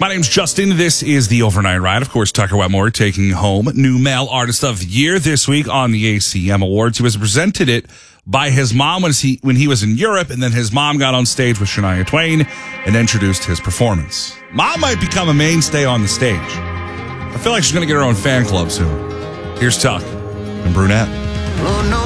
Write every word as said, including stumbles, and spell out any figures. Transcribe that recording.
My name's Justin. This is the Overnight Ride. Of course, Tucker Wetmore taking home New Male Artist of the Year this week on the A C M Awards. He was presented it by his mom when he, when he was in Europe, and then his mom got on stage with Shania Twain and introduced his performance. Mom might become a mainstay on the stage. I feel like she's going to get her own fan club soon. Here's Tuck and Brunette.